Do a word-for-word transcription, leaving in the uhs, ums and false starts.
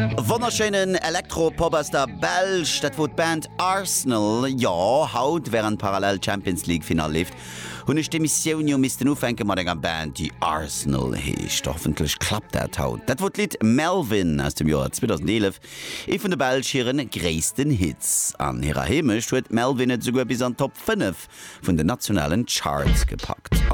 Wonnerscheinen Elektropopster Belsch, dat wo d Band Arsenal, ja, haut wären parallel Champions League Final lief. Hun ich de Mission jo mis den Ufenke mat enger Band, die Arsenal heescht. Hoffentlich klappt dat haut. Dat wo Lied Melvin aus dem Jahr zweitausendelf e vun de Belgieren gréisten Hits. An ihrer Hemisch huet Melvin et sogar bis an Top fünf vun den nationalen Charts gepackt. An